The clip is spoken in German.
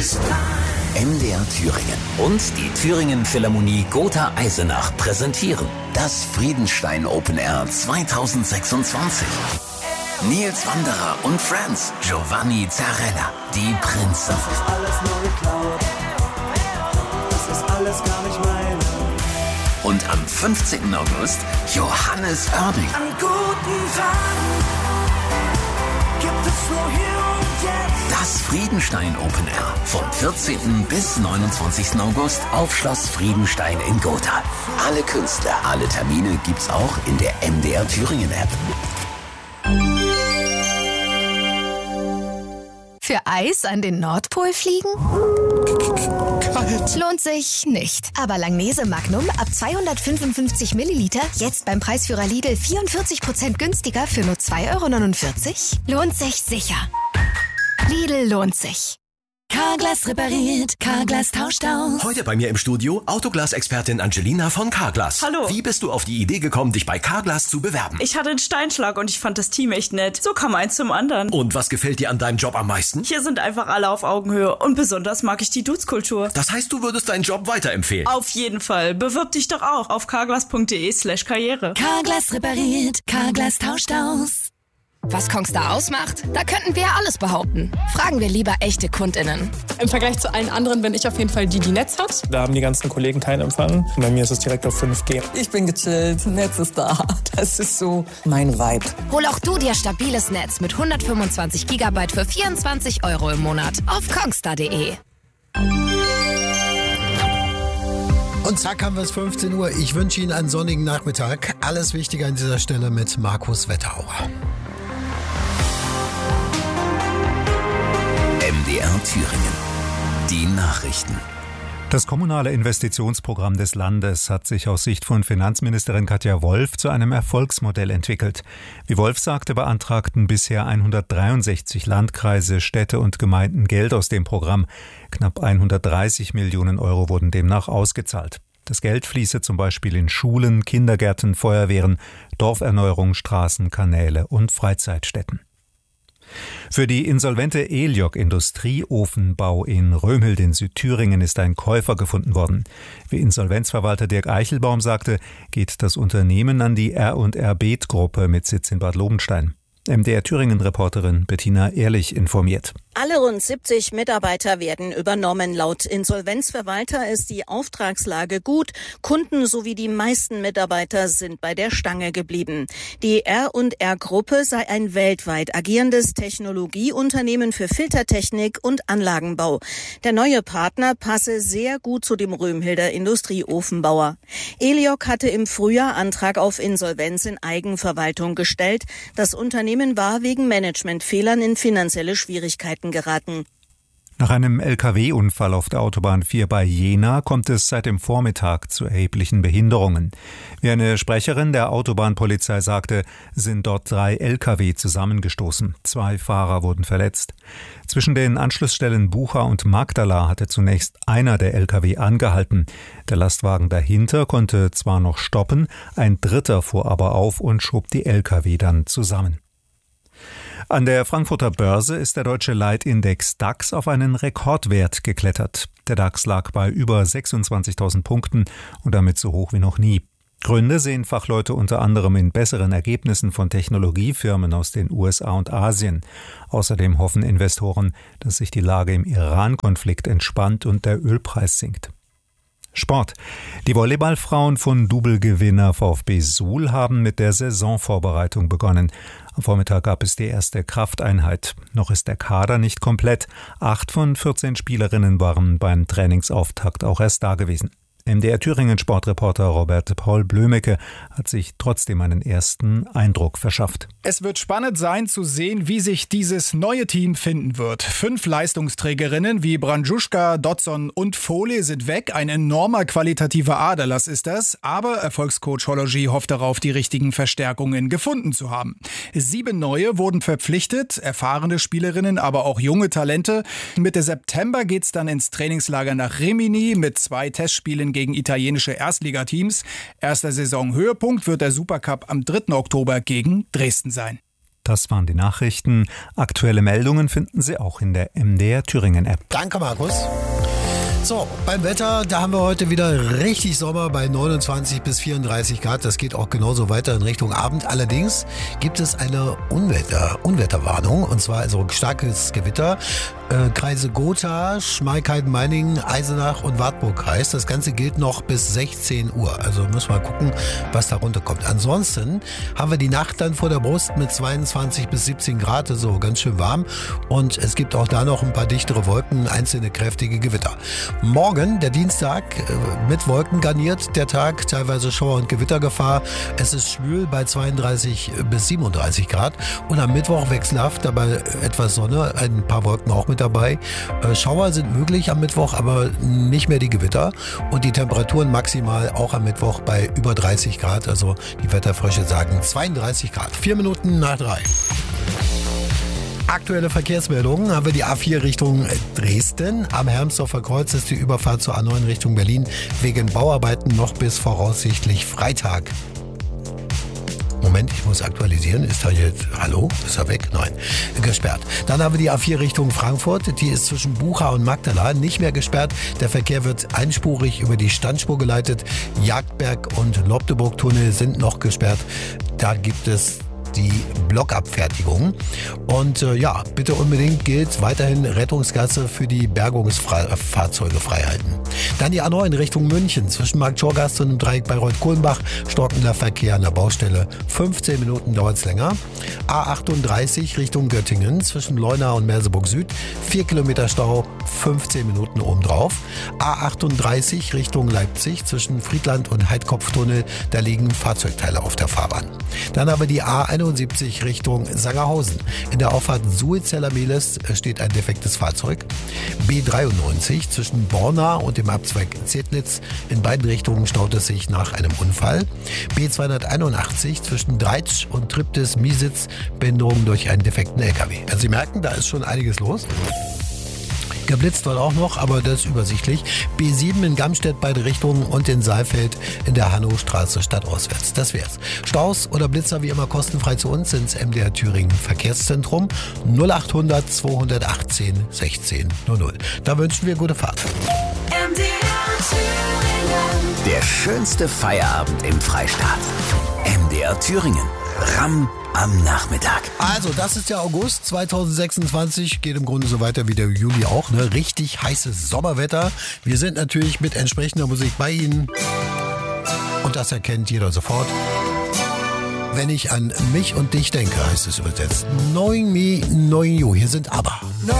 MDR Thüringen und die Thüringen Philharmonie Gotha Eisenach präsentieren das Friedenstein Open Air 2026. Nils Wanderer und Friends, Giovanni Zarella, die Prinzen. Das ist alles nur geklaut. Das ist alles gar nicht mein. Und am 15. August Johannes Oerding. An guten Tagen gibt es nur hier und jetzt. Das Friedenstein Open Air vom 14. bis 29. August auf Schloss Friedenstein in Gotha. Alle Künstler, alle Termine gibt's auch in der MDR Thüringen App. Für Eis an den Nordpol fliegen? Kalt. Lohnt sich nicht. Aber Langnese Magnum ab 255 Milliliter jetzt beim Preisführer Lidl 44% günstiger für nur 2,49 €? Lohnt sich sicher. Lidl lohnt sich. Carglass repariert, Carglass tauscht aus. Heute bei mir im Studio Autoglas-Expertin Angelina von Carglass. Hallo. Wie bist du auf die Idee gekommen, dich bei Carglass zu bewerben? Ich hatte einen Steinschlag und ich fand das Team echt nett. So kam eins zum anderen. Und was gefällt dir an deinem Job am meisten? Hier sind einfach alle auf Augenhöhe und besonders mag ich die Dudes-Kultur. Das heißt, du würdest deinen Job weiterempfehlen? Auf jeden Fall. Bewirb dich doch auch auf carglass.de/karriere. Carglass repariert, Carglass tauscht aus. Was Kongstar ausmacht? Da könnten wir alles behaupten. Fragen wir lieber echte KundInnen. Im Vergleich zu allen anderen bin ich auf jeden Fall die Netz hat. Da haben die ganzen Kollegen keinen Empfang. Bei mir ist es direkt auf 5G. Ich bin gechillt, Netz ist da. Das ist so mein Vibe. Hol auch du dir stabiles Netz mit 125 GB für 24 € im Monat auf kongstar.de. Und zack haben wir es 15 Uhr. Ich wünsche Ihnen einen sonnigen Nachmittag. Alles Wichtige an dieser Stelle mit Markus Wetterauer. MDR Thüringen. Die Nachrichten. Das kommunale Investitionsprogramm des Landes hat sich aus Sicht von Finanzministerin Katja Wolf zu einem Erfolgsmodell entwickelt. Wie Wolf sagte, beantragten bisher 163 Landkreise, Städte und Gemeinden Geld aus dem Programm. Knapp 130 Millionen € wurden demnach ausgezahlt. Das Geld fließe zum Beispiel in Schulen, Kindergärten, Feuerwehren, Dorferneuerung, Straßen, Kanäle und Freizeitstätten. Für die insolvente Eliog Industrieofenbau in Römhild in Südthüringen ist ein Käufer gefunden worden. Wie Insolvenzverwalter Dirk Eichelbaum sagte, geht das Unternehmen an die R&R Beet-Gruppe mit Sitz in Bad Lobenstein. MDR Thüringen-Reporterin Bettina Ehrlich informiert. Alle rund 70 Mitarbeiter werden übernommen. Laut Insolvenzverwalter ist die Auftragslage gut. Kunden sowie die meisten Mitarbeiter sind bei der Stange geblieben. Die R&R-Gruppe sei ein weltweit agierendes Technologieunternehmen für Filtertechnik und Anlagenbau. Der neue Partner passe sehr gut zu dem Römhilder Industrieofenbauer. Eliog hatte im Frühjahr Antrag auf Insolvenz in Eigenverwaltung gestellt. Das Unternehmen war wegen Managementfehlern in finanzielle Schwierigkeiten geraten. Nach einem Lkw-Unfall auf der Autobahn 4 bei Jena kommt es seit dem Vormittag zu erheblichen Behinderungen. Wie eine Sprecherin der Autobahnpolizei sagte, sind dort 3 Lkw zusammengestoßen. 2 Fahrer wurden verletzt. Zwischen den Anschlussstellen Bucha und Magdala hatte zunächst einer der Lkw angehalten. Der Lastwagen dahinter konnte zwar noch stoppen, ein dritter fuhr aber auf und schob die Lkw dann zusammen. An der Frankfurter Börse ist der deutsche Leitindex DAX auf einen Rekordwert geklettert. Der DAX lag bei über 26.000 Punkten und damit so hoch wie noch nie. Gründe sehen Fachleute unter anderem in besseren Ergebnissen von Technologiefirmen aus den USA und Asien. Außerdem hoffen Investoren, dass sich die Lage im Iran-Konflikt entspannt und der Ölpreis sinkt. Sport. Die Volleyballfrauen von Double-Gewinner VfB Suhl haben mit der Saisonvorbereitung begonnen. Am Vormittag gab es die erste Krafteinheit. Noch ist der Kader nicht komplett. 8 von 14 Spielerinnen waren beim Trainingsauftakt auch erst da gewesen. MDR Thüringen Sportreporter Robert Paul Blömecke hat sich trotzdem einen ersten Eindruck verschafft. Es wird spannend sein zu sehen, wie sich dieses neue Team finden wird. 5 Leistungsträgerinnen wie Brandjuschka, Dodson und Foley sind weg. Ein enormer qualitativer Aderlass ist das. Aber Erfolgscoach Hology hofft darauf, die richtigen Verstärkungen gefunden zu haben. 7 neue wurden verpflichtet, erfahrene Spielerinnen, aber auch junge Talente. Mitte September geht's dann ins Trainingslager nach Rimini mit 2 Testspielen gegen italienische Erstligateams. Erster Saisonhöhepunkt wird der Supercup am 3. Oktober gegen Dresden sein. Das waren die Nachrichten. Aktuelle Meldungen finden Sie auch in der MDR Thüringen App. Danke, Markus. So, beim Wetter, da haben wir heute wieder richtig Sommer bei 29 bis 34 Grad. Das geht auch genauso weiter in Richtung Abend. Allerdings gibt es eine Unwetterwarnung, und zwar also starkes Gewitter. Kreise Gotha, Schmalkalden-Meiningen, Eisenach und Wartburg-Kreis. Das Ganze gilt noch bis 16 Uhr. Also müssen wir mal gucken, was da runterkommt. Ansonsten haben wir die Nacht dann vor der Brust mit 22 bis 17 Grad, also ganz schön warm. Und es gibt auch da noch ein paar dichtere Wolken, einzelne kräftige Gewitter. Morgen, der Dienstag, mit Wolken garniert der Tag, teilweise Schauer- und Gewittergefahr. Es ist schwül bei 32 bis 37 Grad. Und am Mittwoch wechselhaft, dabei etwas Sonne, ein paar Wolken auch mit dabei. Schauer sind möglich am Mittwoch, aber nicht mehr die Gewitter. Und die Temperaturen maximal auch am Mittwoch bei über 30 Grad. Also die Wetterfrösche sagen 32 Grad. 4 Minuten nach 3. Aktuelle Verkehrsmeldungen haben wir die A4 Richtung Dresden. Am Hermsdorfer Kreuz ist die Überfahrt zur A9 Richtung Berlin wegen Bauarbeiten noch bis voraussichtlich Freitag. Moment, ich muss aktualisieren. Ist da jetzt, hallo? Ist er weg? Nein, gesperrt. Dann haben wir die A4 Richtung Frankfurt. Die ist zwischen Bucha und Magdala nicht mehr gesperrt. Der Verkehr wird einspurig über die Standspur geleitet. Jagdberg und Lobdeburg-Tunnel sind noch gesperrt. Da gibt es die Blockabfertigung. Und bitte unbedingt gilt weiterhin Rettungsgasse für die Bergungsfahrzeuge freihalten. Dann die A9 Richtung München zwischen Marktschorgast und dem Dreieck Bayreuth-Kohlenbach. Stockender Verkehr an der Baustelle. 15 Minuten dauert es länger. A38 Richtung Göttingen zwischen Leuna und Merseburg Süd. 4 Kilometer Stau, 15 Minuten obendrauf. A38 Richtung Leipzig zwischen Friedland und Heidkopftunnel. Da liegen Fahrzeugteile auf der Fahrbahn. Dann haben wir die A71 Richtung Sangerhausen. In der Auffahrt Suhlzeller-Mehlis steht ein defektes Fahrzeug. B93 zwischen Borna und dem Abzweig Zednitz. In beiden Richtungen staut es sich nach einem Unfall. B281 zwischen Dreitsch und Triptis-Miesitz. Behinderung durch einen defekten LKW. Also Sie merken, da ist schon einiges los. Geblitzt dort auch noch, aber das ist übersichtlich. B7 in Gamstedt beide Richtungen und in Saalfeld in der Hannowstraße stadtauswärts. Das wär's. Staus oder Blitzer wie immer kostenfrei zu uns ins MDR Thüringen Verkehrszentrum 0800 218 16 00. Da wünschen wir gute Fahrt. Der schönste Feierabend im Freistaat. MDR Thüringen. Ramm am Nachmittag. Also, das ist der August 2026. Geht im Grunde so weiter wie der Juli auch. Ne? Richtig heißes Sommerwetter. Wir sind natürlich mit entsprechender Musik bei Ihnen. Und das erkennt jeder sofort. Wenn ich an mich und dich denke, heißt es übersetzt. Knowing me, knowing you. Hier sind ABBA.